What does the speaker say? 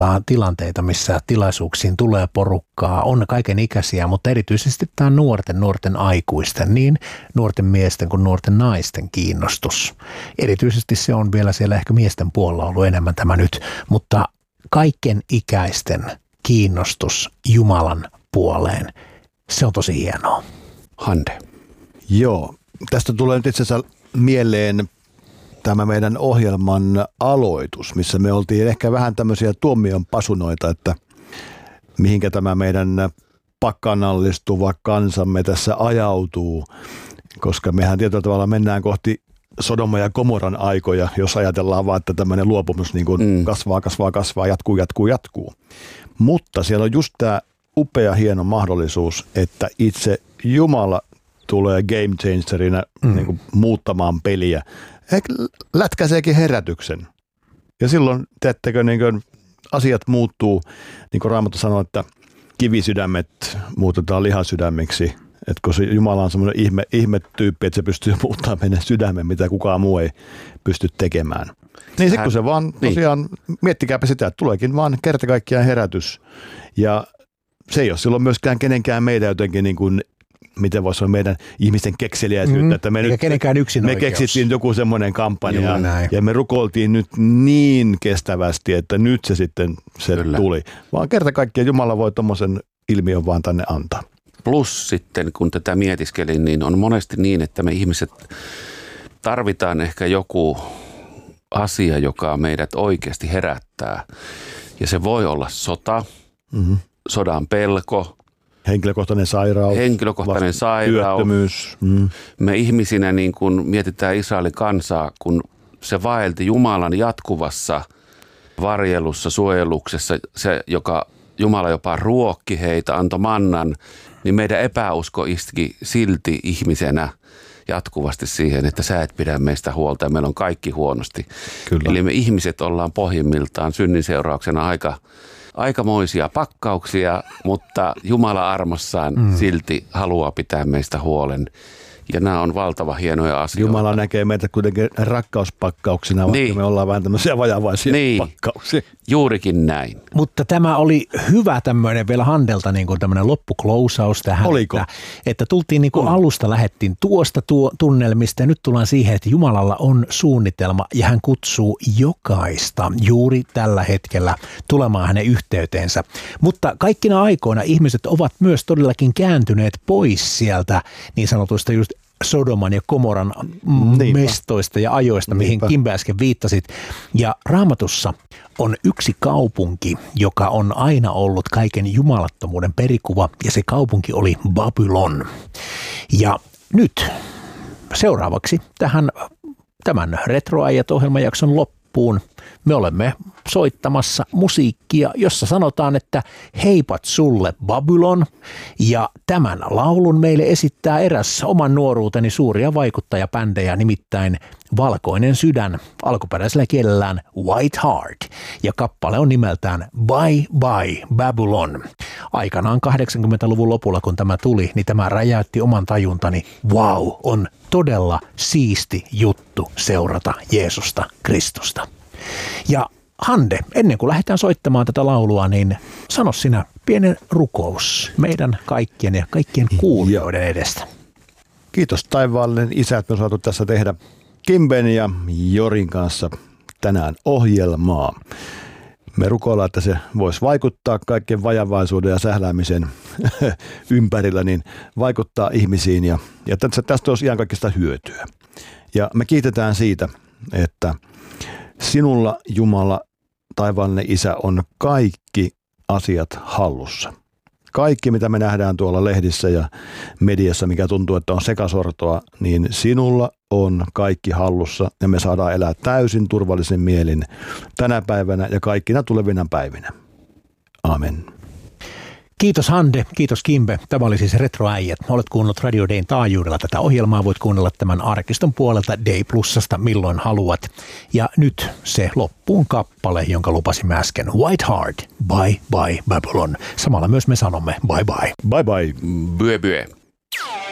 tilanteita, missä tilaisuuksiin tulee porukkaa, on kaiken ikäisiä, mutta erityisesti tämä nuorten aikuisten, niin nuorten miesten kuin nuorten naisten kiinnostus. Erityisesti se on vielä siellä ehkä miesten puolella ollut enemmän tämä nyt, mutta kaiken ikäisten kiinnostus Jumalan puoleen, se on tosi hienoa. Hande. Joo, tästä tulee nyt itse asiassa mieleen tämä meidän ohjelman aloitus, missä me oltiin ehkä vähän tämmöisiä tuomion pasunoita, että mihinkä tämä meidän pakanallistuva kansamme tässä ajautuu, koska mehän tietyllä tavalla mennään kohti Sodoma ja Gomoran aikoja, jos ajatellaan vaan, että tämmöinen luopumus niin kuin kasvaa, jatkuu. Mutta siellä on just tämä upea, hieno mahdollisuus, että itse Jumala tulee game changerina niin kuin muuttamaan peliä. Lätkäseekin herätyksen. Ja silloin, teettekö, niin kuin asiat muuttuu, niin kuin Raamattu sanoo, että kivisydämet muutetaan lihasydämiksi. Että kun se Jumala on semmoinen ihmetyyppi, että se pystyy muuttamaan meidän sydämen, mitä kukaan muu ei pysty tekemään. Niin sitten kun se vaan tosiaan, miettikääpä sitä, että tuleekin vaan kerta kaikkiaan herätys. Ja se ei ole silloin myöskään kenenkään meidän jotenkin niin kuin, miten voisi olla meidän ihmisten kekseliäisyyttä, että me keksittiin joku semmoinen kampanja ja me rukoiltiin nyt niin kestävästi, että nyt se sitten tuli. Vaan kerta kaikkiaan Jumala voi tommoisen ilmiön vaan tänne antaa. Plus sitten, kun tätä mietiskelin, niin on monesti niin, että me ihmiset tarvitaan ehkä joku asia, joka meidät oikeasti herättää. Ja se voi olla sota, sodan pelko, henkilökohtainen sairaus, työttömyys. Me ihmisinä niin kun mietitään Israelin kansaa, kun se vaelti Jumalan jatkuvassa varjelussa, suojeluksessa, se joka Jumala jopa ruokki heitä, antoi mannan, niin meidän epäusko iski silti ihmisenä jatkuvasti siihen, että sä et pidä meistä huolta ja meillä on kaikki huonosti. Kyllä. Eli me ihmiset ollaan pohjimmiltaan synnin seurauksena aikamoisia pakkauksia, mutta Jumala armossaan silti haluaa pitää meistä huolen. Ja nämä on valtava hienoja asioita. Jumala näkee meitä kuitenkin rakkauspakkauksina, vaikka me ollaan vähän tämmöisiä vajavaisia pakkauksia. Juurikin näin. Mutta tämä oli hyvä tämmöinen vielä Handelta niin kuin tämmöinen loppuklousaus tähän. Oliko? Että tultiin niin kuin alusta, lähdettiin tuosta tunnelmista ja nyt tullaan siihen, että Jumalalla on suunnitelma ja hän kutsuu jokaista juuri tällä hetkellä tulemaan hänen yhteyteensä. Mutta kaikkina aikoina ihmiset ovat myös todellakin kääntyneet pois sieltä niin sanotuista just Sodoman ja Gomoran mestoista ja ajoista, mihin Kimbe äsken viittasit. Ja Raamatussa on yksi kaupunki, joka on aina ollut kaiken jumalattomuuden perikuva, ja se kaupunki oli Babylon. Ja nyt seuraavaksi tämän Retroajat-ohjelmajakson loppuun me olemme soittamassa musiikkia, jossa sanotaan, että heipat sulle Babylon, ja tämän laulun meille esittää eräs oman nuoruuteni suuria vaikuttajabändejä, nimittäin Valkoinen sydän, alkuperäisellä kielellään White Heart, ja kappale on nimeltään Bye Bye Babylon. Aikanaan 80-luvun lopulla, kun tämä tuli, niin tämä räjäytti oman tajuntani, wow, on todella siisti juttu seurata Jeesusta Kristusta. Ja Hande, ennen kuin lähdetään soittamaan tätä laulua, niin sano sinä pienen rukous meidän kaikkien ja kaikkien kuulijoiden edestä. Kiitos taivaallinen Isä, että me on saatu tässä tehdä Kimben ja Jorin kanssa tänään ohjelmaa. Me rukoillaan, että se voisi vaikuttaa kaikkien vajavaisuuden ja sähläämisen ympärillä, niin vaikuttaa ihmisiin ja tästä olisi ihan kaikista hyötyä. Ja me kiitetään siitä, että sinulla, Jumala, taivaallinen Isä, on kaikki asiat hallussa. Kaikki, mitä me nähdään tuolla lehdissä ja mediassa, mikä tuntuu, että on sekasortoa, niin sinulla on kaikki hallussa ja me saadaan elää täysin turvallisen mielin tänä päivänä ja kaikkina tulevina päivinä. Amen. Kiitos Hande, kiitos Kimbe. Tämä oli siis Retroäijät. Olet kuunnellut Radio Dayn taajuudella tätä ohjelmaa. Voit kuunnella tämän arkiston puolelta Day Plusasta milloin haluat. Ja nyt se loppuun kappale, jonka lupasimme äsken. White Heart, Bye Bye Babylon. Samalla myös me sanomme bye bye. Bye bye. Bye bye.